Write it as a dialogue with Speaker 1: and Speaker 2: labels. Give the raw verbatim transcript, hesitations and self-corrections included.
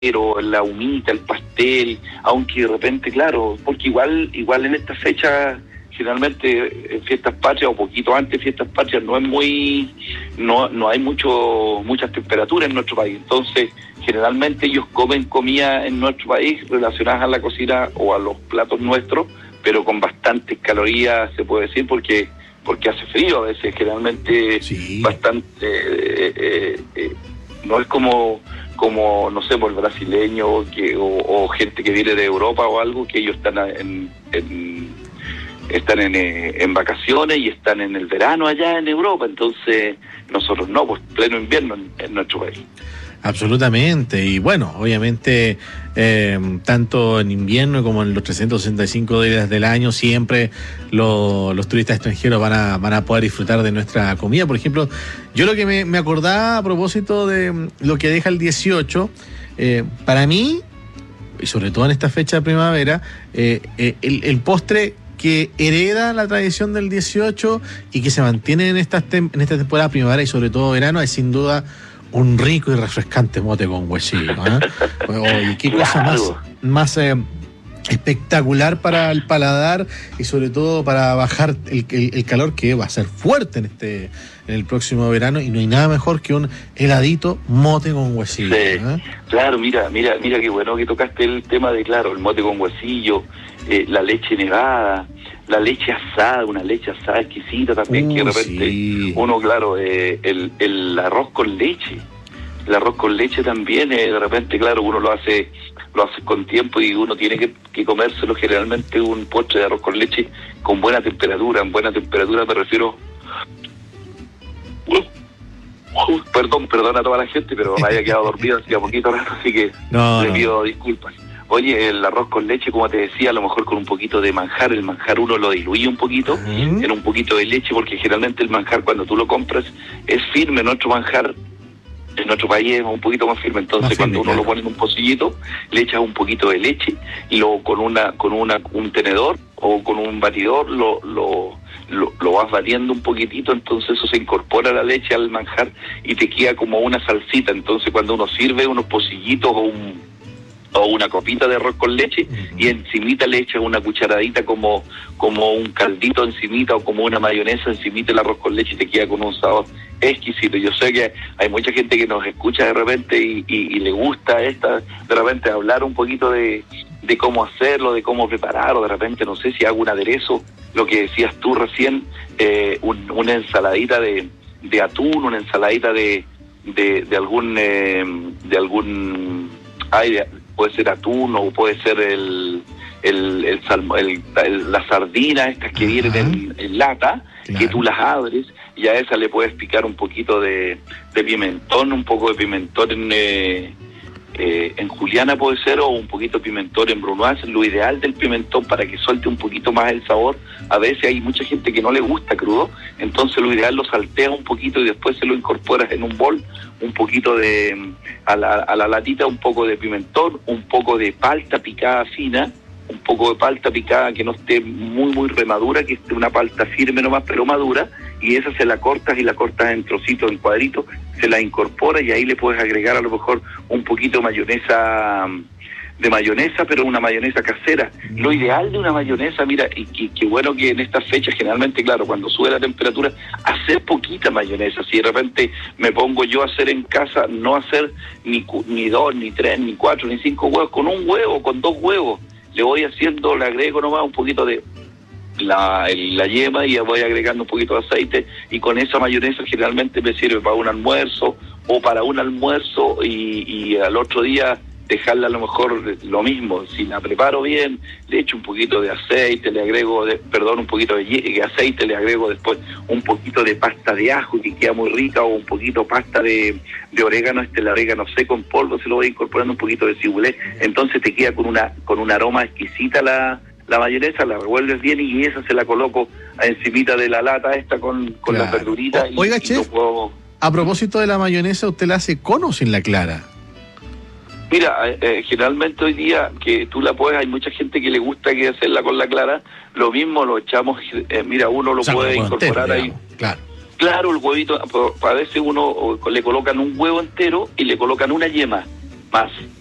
Speaker 1: pero la humita, el pastel, aunque de repente, claro, porque igual igual en esta fecha, generalmente en fiestas patrias o poquito antes de fiestas patrias, no es muy, no no hay mucho muchas temperaturas en nuestro país. Entonces, generalmente ellos comen comida en nuestro país relacionadas a la cocina o a los platos nuestros, pero con bastantes calorías, se puede decir, porque porque hace frío a veces, generalmente
Speaker 2: sí.
Speaker 1: bastante, eh, eh, eh, no es como, como no sé, por el brasileño que, o, o gente que viene de Europa o algo, que ellos están en, en están en, eh, en vacaciones y están en el verano allá en Europa, entonces nosotros no, pues pleno invierno en, en nuestro país.
Speaker 2: Absolutamente, y bueno, obviamente eh, tanto en invierno como en los trescientos sesenta y cinco días del año siempre lo, los turistas extranjeros van a van a poder disfrutar de nuestra comida. Por ejemplo, yo lo que me, me acordaba a propósito de lo que deja el dieciocho, eh, para mí, y sobre todo en esta fecha de primavera, eh, eh, el, el postre que hereda la tradición del dieciocho y que se mantiene en, estas tem- en esta temporada primavera y sobre todo verano es sin duda un rico y refrescante mote con huesillo, ¿eh? Oye, qué
Speaker 1: Claro.
Speaker 2: cosa más, más eh, espectacular para el paladar y sobre todo para bajar el, el, el calor que va a ser fuerte en este en el próximo verano, y no hay nada mejor que un heladito mote con huesillo.
Speaker 1: Sí,
Speaker 2: ¿eh?
Speaker 1: claro, mira, mira, mira qué bueno que tocaste el tema de, claro, el mote con huesillo, eh, la leche nevada, la leche asada, una leche asada exquisita también,
Speaker 2: Uh,
Speaker 1: que de repente
Speaker 2: sí.
Speaker 1: uno, claro, eh, el, el arroz con leche, el arroz con leche también, eh, de repente, claro, uno lo hace lo hace con tiempo y uno tiene que, que comérselo, generalmente un postre de arroz con leche con buena temperatura, en buena temperatura me refiero... Uh, perdón, perdón a toda la gente, pero me había quedado dormido hacía poquito rato, así que
Speaker 2: No,
Speaker 1: le
Speaker 2: no.
Speaker 1: pido disculpas. Oye, el arroz con leche, como te decía, a lo mejor con un poquito de manjar, el manjar uno lo diluye un poquito,
Speaker 2: Uh-huh.
Speaker 1: en un poquito de leche, porque generalmente el manjar cuando tú lo compras es firme, nuestro manjar en nuestro país es un poquito más firme, entonces
Speaker 2: Más firme,
Speaker 1: cuando uno
Speaker 2: claro.
Speaker 1: lo pone en un pocillito, le echas un poquito de leche y luego con una con una un tenedor o con un batidor lo lo, lo lo vas batiendo un poquitito, entonces eso se incorpora la leche al manjar y te queda como una salsita, entonces cuando uno sirve unos pocillitos o un o una copita de arroz con leche, uh-huh, y encimita le echas una cucharadita como como un caldito encimita o como una mayonesa encimita el arroz con leche y te queda con un sabor exquisito. Yo sé que hay mucha gente que nos escucha de repente y, y, y le gusta esta, de repente hablar un poquito de, de cómo hacerlo, de cómo preparar, o de repente no sé si hago un aderezo, lo que decías tú recién, eh, un, una ensaladita de, de atún, una ensaladita de de, de algún eh, de algún ay, de, puede ser atún o puede ser el el, el, salmo, el, el la sardina, estas que vienen en, en lata, claro, que tú las abres y a esa le puedes picar un poquito de, de pimentón, un poco de pimentón en, eh, eh, en juliana puede ser, o un poquito de pimentón en brunoise. Lo ideal del pimentón para que suelte un poquito más el sabor, a veces hay mucha gente que no le gusta crudo, entonces lo ideal lo salteas un poquito y después se lo incorporas en un bol, un poquito de, a la, a la latita, un poco de pimentón, un poco de palta picada fina, un poco de palta picada que no esté muy muy remadura, que esté una palta firme nomás pero madura, y esa se la cortas y la cortas en trocitos, en cuadritos, se la incorporas y ahí le puedes agregar a lo mejor un poquito de mayonesa, de mayonesa, pero una mayonesa casera. Lo ideal de una mayonesa, mira, y qué bueno que en estas fechas generalmente, claro, cuando sube la temperatura, hacer poquita mayonesa. Si de repente me pongo yo a hacer en casa, no hacer ni, ni dos, ni tres, ni cuatro, ni cinco huevos, con un huevo, con dos huevos, le voy haciendo, le agrego nomás un poquito de la, la yema y ya voy agregando un poquito de aceite, y con esa mayonesa generalmente me sirve para un almuerzo o para un almuerzo y, y al otro día dejarla a lo mejor lo mismo. Si la preparo bien, le echo un poquito de aceite, le agrego, de, perdón, un poquito de, de aceite, le agrego después un poquito de pasta de ajo que queda muy rica, o un poquito pasta de, de orégano, este el orégano seco en polvo, se lo voy incorporando un poquito de cibulet, entonces te queda con una con un aroma exquisita la, la mayonesa, la revuelves bien y esa se la coloco encimita de la lata esta con, con
Speaker 2: claro,
Speaker 1: las verduritas.
Speaker 2: O, oiga,
Speaker 1: y,
Speaker 2: chef,
Speaker 1: y lo puedo...
Speaker 2: a propósito de la mayonesa, ¿usted la hace con o sin la clara?
Speaker 1: Mira, eh, generalmente hoy día que tú la puedes, hay mucha gente que le gusta que hacerla con la clara, lo mismo lo echamos, eh, mira, uno lo
Speaker 2: o sea,
Speaker 1: puede incorporar
Speaker 2: entero,
Speaker 1: ahí.
Speaker 2: digamos, claro.
Speaker 1: Claro, el huevito, a veces uno le colocan un huevo entero y le colocan una yema más.